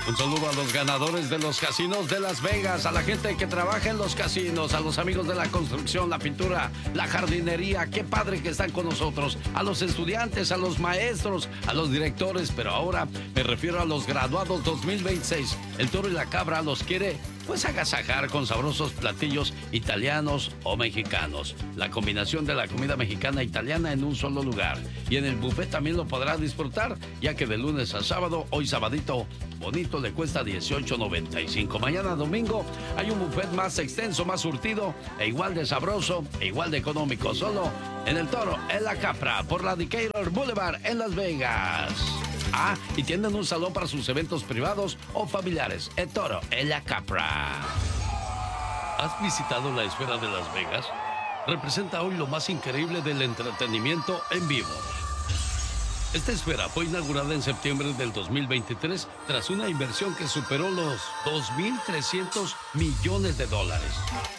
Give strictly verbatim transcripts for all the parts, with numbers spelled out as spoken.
Un saludo a los ganadores de los casinos de Las Vegas, a la gente que trabaja en los casinos, a los amigos de la construcción, la pintura, la jardinería. Qué padre que están con nosotros. A los estudiantes, a los maestros, a los directores, pero ahora me refiero a los graduados dos mil veintiséis. El Toro y la Cabra los quiere pues agasajar con sabrosos platillos italianos o mexicanos. La combinación de la comida mexicana e italiana en un solo lugar. Y en el buffet también lo podrá disfrutar, ya que de lunes a sábado, hoy sabadito bonito, le cuesta dieciocho noventa y cinco. Mañana domingo hay un buffet más extenso, más surtido, e igual de sabroso, e igual de económico. Solo en el Toro, en la Capra, por la Decatur Boulevard, en Las Vegas. Ah, y tienen un salón para sus eventos privados o familiares. El Toro, en la Capra. ¿Has visitado la Esfera de Las Vegas? Representa hoy lo más increíble del entretenimiento en vivo. Esta esfera fue inaugurada en septiembre del dos mil veintitrés tras una inversión que superó los dos mil trescientos millones de dólares.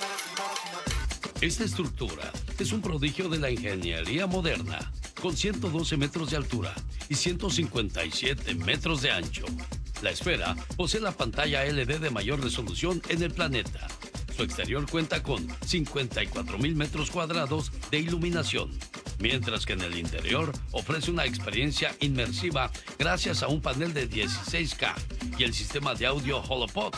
Esta estructura es un prodigio de la ingeniería moderna, con ciento doce metros de altura y ciento cincuenta y siete metros de ancho. La esfera posee la pantalla L E D de mayor resolución en el planeta. Su exterior cuenta con cincuenta y cuatro mil metros cuadrados de iluminación, mientras que en el interior ofrece una experiencia inmersiva gracias a un panel de dieciséis K y el sistema de audio HoloPod,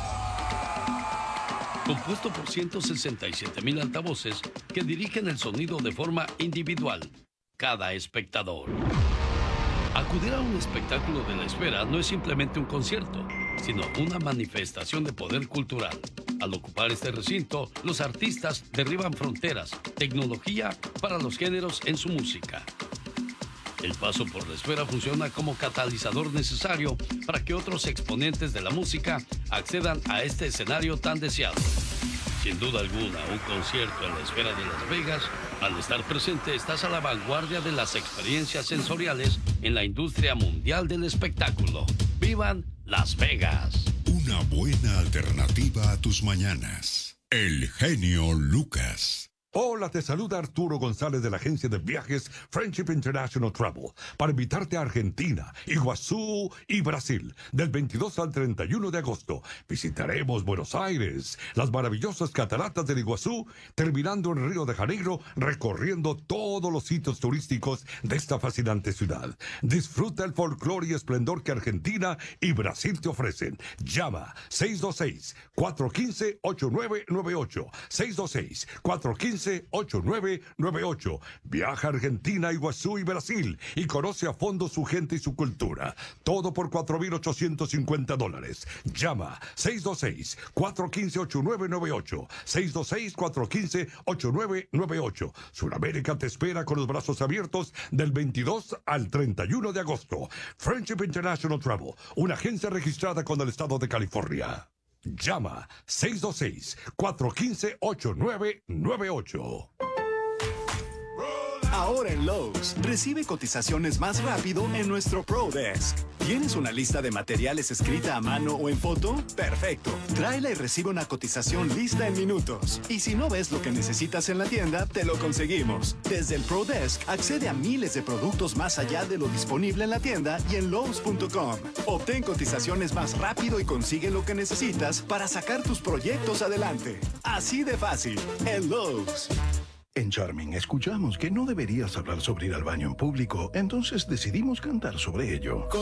compuesto por ciento sesenta y siete mil altavoces que dirigen el sonido de forma individual cada espectador. Acudir a un espectáculo de la esfera no es simplemente un concierto, sino una manifestación de poder cultural. Al ocupar este recinto, los artistas derriban fronteras, tecnología para los géneros en su música. El paso por la esfera funciona como catalizador necesario para que otros exponentes de la música accedan a este escenario tan deseado. Sin duda alguna, un concierto en la Esfera de Las Vegas, al estar presente, estás a la vanguardia de las experiencias sensoriales en la industria mundial del espectáculo. ¡Vivan Las Vegas! Una buena alternativa a tus mañanas. El genio Lucas. Hola, te saluda Arturo González de la agencia de viajes Friendship International Travel para invitarte a Argentina, Iguazú y Brasil del veintidós al treinta y uno de agosto. Visitaremos Buenos Aires, las maravillosas cataratas del Iguazú, terminando en Río de Janeiro, recorriendo todos los sitios turísticos de esta fascinante ciudad. Disfruta el folclore y esplendor que Argentina y Brasil te ofrecen. Llama seis dos seis, cuatro uno cinco, ocho nueve nueve ocho, seis dos seis, cuatro uno cinco, ocho nueve nueve ocho. Viaja a Argentina, Iguazú y Brasil y conoce a fondo su gente y su cultura. Todo por cuatro mil ochocientos cincuenta dólares. Llama seis dos seis, cuatro uno cinco, ocho nueve nueve ocho. seis dos seis, cuatro uno cinco, ocho nueve nueve ocho. Sudamérica te espera con los brazos abiertos del veintidós al treinta y uno de agosto. Friendship International Travel, una agencia registrada con el estado de California. Llama seis dos seis, cuatro uno cinco, ocho nueve nueve ocho. Ahora en Lowe's, recibe cotizaciones más rápido en nuestro Pro Desk. ¿Tienes una lista de materiales escrita a mano o en foto? Perfecto. Tráela y recibe una cotización lista en minutos. Y si no ves lo que necesitas en la tienda, te lo conseguimos. Desde el Pro Desk, accede a miles de productos más allá de lo disponible en la tienda y en Lowe's punto com. Obtén cotizaciones más rápido y consigue lo que necesitas para sacar tus proyectos adelante. Así de fácil, en Lowe's. En Charming escuchamos que no deberías hablar sobre ir al baño en público, entonces decidimos cantar sobre ello.